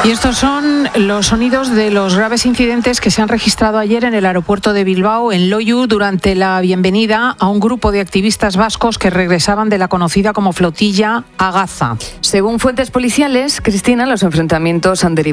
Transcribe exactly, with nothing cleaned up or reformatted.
Y estos son los sonidos de los graves incidentes que se han registrado ayer en el aeropuerto de Bilbao, en Loiu, durante la bienvenida a un grupo de activistas vascos que regresaban de la conocida como flotilla a Gaza. Según fuentes policiales, Cristina, los enfrentamientos han derivado